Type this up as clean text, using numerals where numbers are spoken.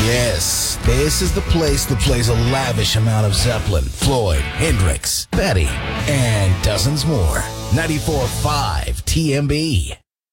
Yes, this is the place that plays a lavish amount of Zeppelin, Floyd, Hendrix, Betty, and dozens more. 94.5 TMB.